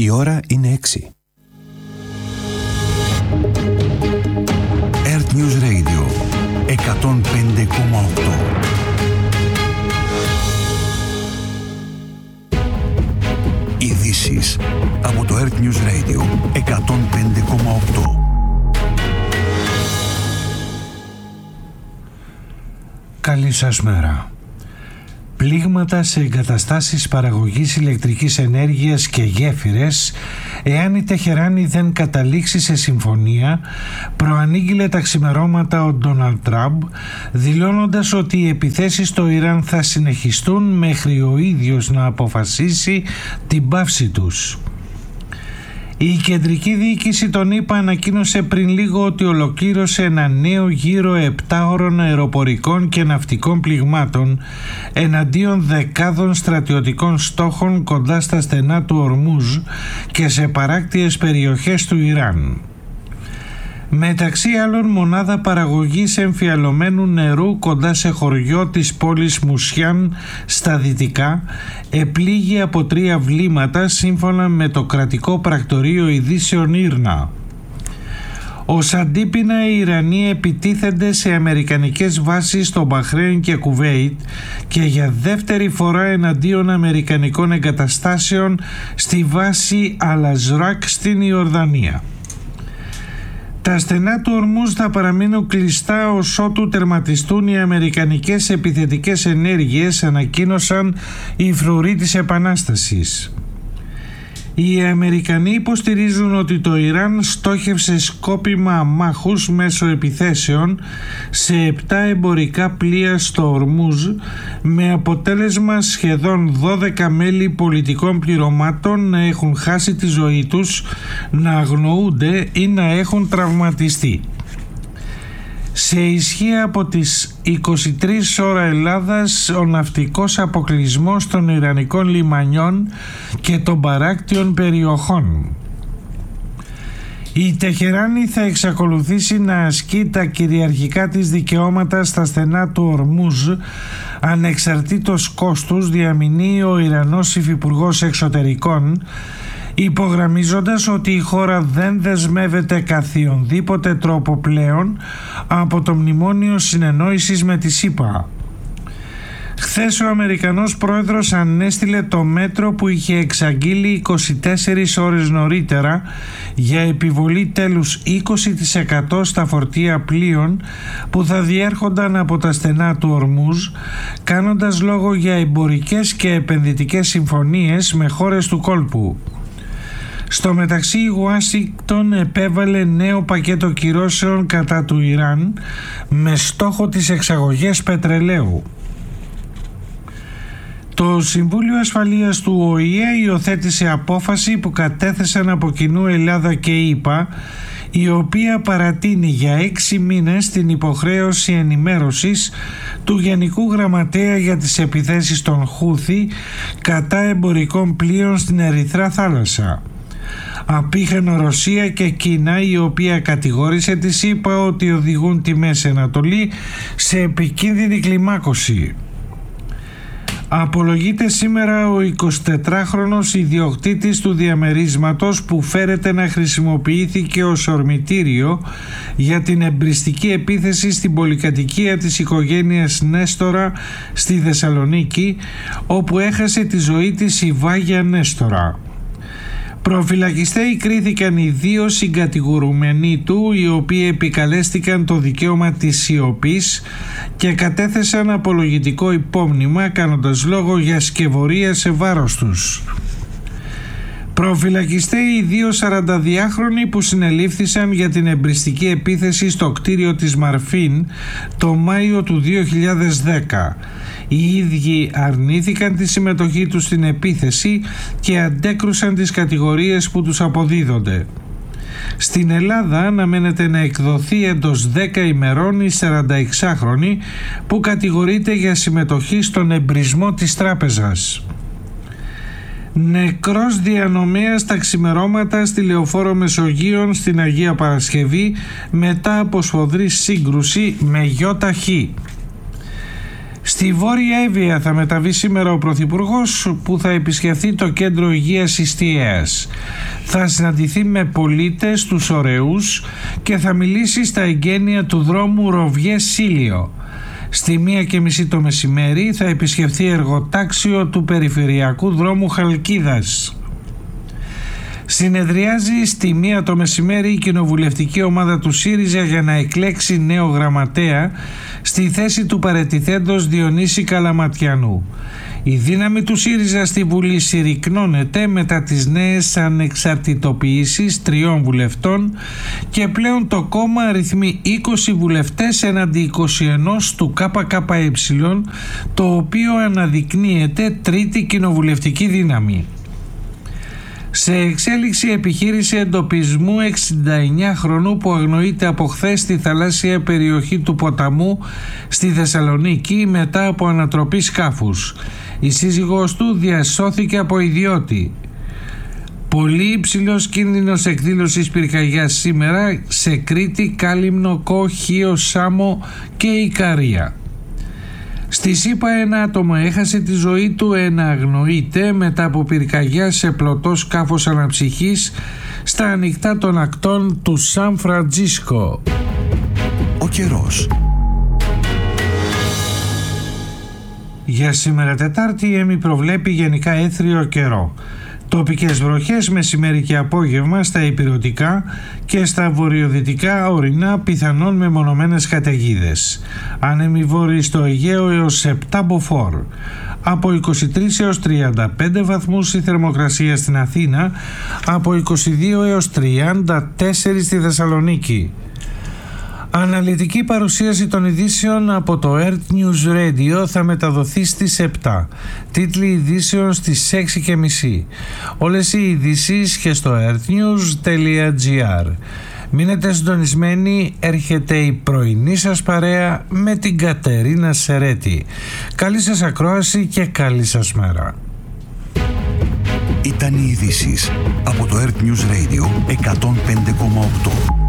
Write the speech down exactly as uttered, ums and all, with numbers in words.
Η ώρα είναι έξι. Earth News Radio εκατόν πέντε κόμμα οκτώ. Ειδήσεις από το Earth News Radio εκατόν πέντε κόμμα οκτώ. Καλή σας μέρα. Πλήγματα σε εγκαταστάσεις παραγωγής ηλεκτρικής ενέργειας και γέφυρες εάν η Τεχεράνη δεν καταλήξει σε συμφωνία, προανήγγειλε τα ξημερώματα ο Ντόναλντ Τραμπ, δηλώνοντας ότι οι επιθέσεις στο Ιράν θα συνεχιστούν μέχρι ο ίδιος να αποφασίσει την πάυση τους. Η κεντρική διοίκηση των ΗΠΑ ανακοίνωσε πριν λίγο ότι ολοκλήρωσε ένα νέο γύρο επτάωρων αεροπορικών και ναυτικών πληγμάτων εναντίον δεκάδων στρατιωτικών στόχων κοντά στα στενά του Ορμούζ και σε παράκτιες περιοχές του Ιράν. Μεταξύ άλλων, μονάδα παραγωγής εμφιαλωμένου νερού κοντά σε χωριό της πόλης Μουσιάν στα δυτικά επλήγει από τρία βλήματα σύμφωνα με το κρατικό πρακτορείο ειδήσεων Ίρνα. Ως αντίπεινα, οι Ιρανοί επιτίθενται σε αμερικανικές βάσεις στο Μπαχρέιν και Κουβέιτ και για δεύτερη φορά εναντίον αμερικανικών εγκαταστάσεων στη βάση Αλαζράκ στην Ιορδανία. Τα στενά του Ορμούζ θα παραμείνουν κλειστά ως ότου τερματιστούν οι αμερικανικές επιθετικές ενέργειες, ανακοίνωσαν οι φρουροί της Επανάστασης. Οι Αμερικανοί υποστηρίζουν ότι το Ιράν στόχευσε σκόπιμα αμάχους μέσω επιθέσεων σε επτά εμπορικά πλοία στο Ορμούζ, με αποτέλεσμα σχεδόν δώδεκα μέλη πολιτικών πληρωμάτων να έχουν χάσει τη ζωή τους, να αγνοούνται ή να έχουν τραυματιστεί. Σε ισχύ από τις είκοσι τρεις ώρα Ελλάδας ο ναυτικός αποκλεισμός των Ιρανικών λιμανιών και των παράκτιων περιοχών. Η Τεχεράνη θα εξακολουθήσει να ασκεί τα κυριαρχικά της δικαιώματα στα στενά του Ορμούζ ανεξαρτήτως κόστους, διαμηνύει ο Ιρανός Υφυπουργός Εξωτερικών, υπογραμμίζοντας ότι η χώρα δεν δεσμεύεται καθιονδήποτε τρόπο πλέον από το μνημόνιο συνεννόησης με τη ΣΥΠΑ. Χθες ο Αμερικανός πρόεδρος ανέστειλε το μέτρο που είχε εξαγγείλει είκοσι τέσσερις ώρες νωρίτερα για επιβολή τέλους είκοσι τοις εκατό στα φορτία πλοίων που θα διέρχονταν από τα στενά του Ορμούζ, κάνοντας λόγο για εμπορικές και επενδυτικές συμφωνίες με χώρες του κόλπου. Στο μεταξύ, η Ουάσιγκτον επέβαλε νέο πακέτο κυρώσεων κατά του Ιράν με στόχο τις εξαγωγές πετρελαίου. Το Συμβούλιο Ασφαλείας του Ο Η Ε υιοθέτησε απόφαση που κατέθεσαν από κοινού Ελλάδα και ΗΠΑ, η οποία παρατείνει για έξι μήνες την υποχρέωση ενημέρωσης του Γενικού Γραμματέα για τις επιθέσεις των Χούθι κατά εμπορικών πλοίων στην Ερυθρά θάλασσα. Απήχαν Ρωσία και Κίνα, η οποία κατηγόρησε τη ΣΥΠΑ ότι οδηγούν τη Μέση Ανατολή σε επικίνδυνη κλιμάκωση. Απολογείται σήμερα ο εικοσιτετράχρονος ιδιοκτήτης του διαμερίσματος που φέρεται να χρησιμοποιήθηκε ως ορμητήριο για την εμπριστική επίθεση στην πολυκατοικία της οικογένειας Νέστορα στη Θεσσαλονίκη, όπου έχασε τη ζωή της η Βάγια Νέστορα. Προφυλακιστέοι κρίθηκαν οι δύο συγκατηγορουμένοι του, οι οποίοι επικαλέστηκαν το δικαίωμα της σιωπής και κατέθεσαν απολογητικό υπόμνημα, κάνοντας λόγο για σκευωρία σε βάρος τους. Προφυλακιστέοι οι δύο σαρανταδυάχρονοι που συνελήφθησαν για την εμπριστική επίθεση στο κτίριο της Μαρφίν το Μάιο του δύο χιλιάδες δέκα. Οι ίδιοι αρνήθηκαν τη συμμετοχή τους στην επίθεση και αντέκρουσαν τις κατηγορίες που τους αποδίδονται. Στην Ελλάδα αναμένεται να εκδοθεί εντός δέκα ημερών η σαρανταεξάχρονη που κατηγορείται για συμμετοχή στον εμπρισμό της τράπεζας. Νεκρός διανομέας τα ξημερώματα στη Λεωφόρο Μεσογείων στην Αγία Παρασκευή μετά από σφοδρή σύγκρουση με γιοταχή. Στη Βόρεια Εύβοια θα μεταβεί σήμερα ο Πρωθυπουργός, που θα επισκεφθεί το κέντρο υγείας Ιστιαίας. Θα συναντηθεί με πολίτες τους Ωρεούς και θα μιλήσει στα εγγένεια του δρόμου Ροβιέ-Σίλιο. Στη μία και μισή το μεσημέρι θα επισκεφθεί εργοτάξιο του περιφερειακού δρόμου Χαλκίδας. Συνεδριάζει στη μία το μεσημέρι η κοινοβουλευτική ομάδα του ΣΥΡΙΖΑ για να εκλέξει νέο γραμματέα στη θέση του παραιτηθέντος Διονύση Καλαματιανού. Η δύναμη του ΣΥΡΙΖΑ στη Βουλή συρρικνώνεται μετά τις νέες ανεξαρτητοποιήσεις τριών βουλευτών και πλέον το κόμμα αριθμεί είκοσι βουλευτές εναντί είκοσι ένα του ΚΚΕ, το οποίο αναδεικνύεται τρίτη κοινοβουλευτική δύναμη. Σε εξέλιξη επιχείρηση εντοπισμού εξήντα εννιά χρονού που αγνοείται από χθες στη θαλάσσια περιοχή του ποταμού στη Θεσσαλονίκη μετά από ανατροπή σκάφους. Η σύζυγός του διασώθηκε από ιδιώτη. Πολύ υψηλός κίνδυνος εκδήλωσης πυρκαγιάς σήμερα σε Κρήτη, Κάλυμνο, Κο, Χίο, Σάμο και Ικαρία. Στη ΣΥΠΑ ένα άτομο έχασε τη ζωή του, ένα αγνοείται μετά από πυρκαγιά σε πλωτό σκάφος αναψυχής στα ανοιχτά των ακτών του Σαν Φραντζίσκο. Ο καιρός. Για σήμερα Τετάρτη η ΕΜΗ προβλέπει γενικά έθριο καιρό. Τοπικές βροχές μεσημέρι και απόγευμα στα ηπειρωτικά και στα βορειοδυτικά ορεινά, πιθανόν με μονομένες καταιγίδες. Άνεμοι βόρειοι στο Αιγαίο έως επτά μποφόρ. Από είκοσι τρεις έως τριάντα πέντε βαθμούς η θερμοκρασία στην Αθήνα, από είκοσι δύο έως τριάντα τέσσερα στη Θεσσαλονίκη. Αναλυτική παρουσίαση των ειδήσεων από το Earth News Radio θα μεταδοθεί στις επτά. Τίτλοι ειδήσεων στις έξι και μισή. Όλες οι ειδήσεις και στο earthnews τελεία gr. Μείνετε συντονισμένοι, έρχεται η πρωινή σας παρέα με την Κατερίνα Σερέτη. Καλή σας ακρόαση και καλή σας μέρα. Ήταν οι ειδήσεις από το Earth News Radio εκατόν πέντε κόμμα οκτώ.